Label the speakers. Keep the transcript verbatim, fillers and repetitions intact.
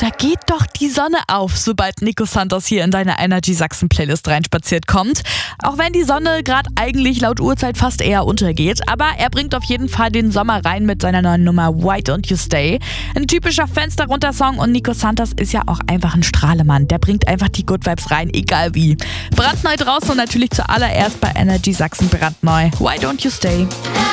Speaker 1: Da geht doch die Sonne auf, sobald Nico Santos hier in deine Energy Sachsen Playlist reinspaziert kommt. Auch wenn die Sonne gerade eigentlich laut Uhrzeit fast eher untergeht. Aber er bringt auf jeden Fall den Sommer rein mit seiner neuen Nummer Why Don't You Stay. Ein typischer Fenster-runter-Song und Nico Santos ist ja auch einfach ein Strahlemann. Der bringt einfach die Good Vibes rein, egal wie. Brandneu draußen und natürlich zuallererst bei Energy Sachsen brandneu. Why Don't You Stay?